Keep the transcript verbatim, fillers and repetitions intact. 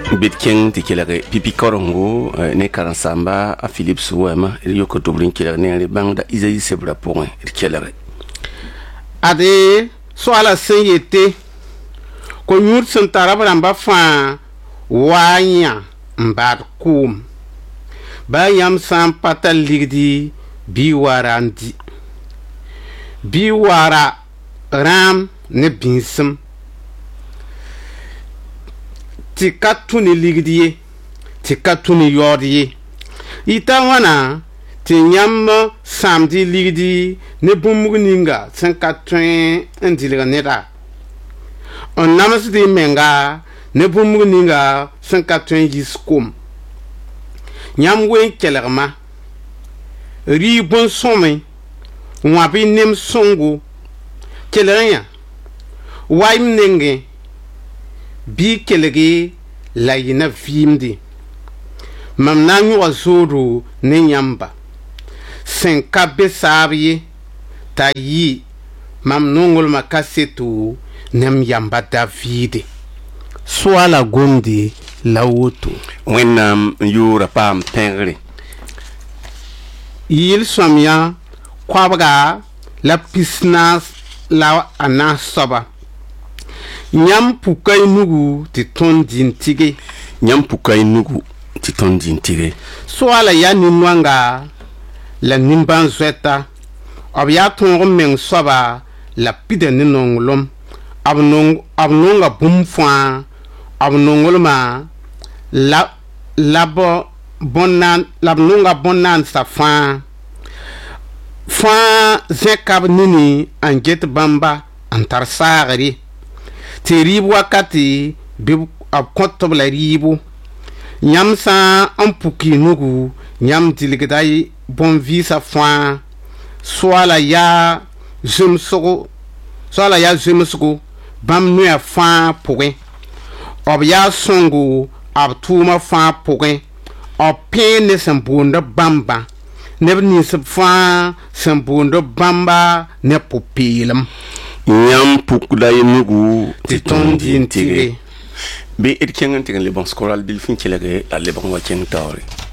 Bitking ti kelere pipi korongo ne karansamba a Philippe Souema yoko dublin kelere ne bangda Isaïe Sebra point kelere ade so ala senyete ko nyur sun tarabamba fa wanya mbad kum ba yam sam patal ligdi bi warandi bi wara ram ne binsum ti katuni ligdiye ti katuni yodiye ita wana ti nyam samdi ligdi ne bumuninga san katun ndilga neta on namas di menga ne bumuninga san katun yiskum nyam wen kelerma ri bon somme wabi nem songo kelenya waim nenge bi kelege la yina vimdi mam na nyu zoro ne nyamba sen kabe sabiye ta yi mam nongol makasetu nem yamba Davide swala gondi la woto wennam yura pam tengre yil somya kwabga la pisnas la anasaba nyam pukai nugu ti ton dintige nyam pukai nugu ti ton dintige swala ya ninwanga la nimban zweta ob ya ton meng soba la pide ni nongolom abnong abnonga bumfwa abnongolma la labo bonan labnonga bonan safa fa zekab nini anget bamba antar sagari ti ribu wakati bi ab kotob la ribu nyam sa ampuki nugu nyam diligdai bon visa fa swala ya jumsugo swala ya jumsugo bam nu ya fa poge ob ya songo ab tuma fa poge ob pene sambunda bamba neb ni fa sambunda bamba ne popilam nyam pukda nugu ti ton din tigre be et kengan tegen le bon scoral bil fin kelege la le bon wa ken tawre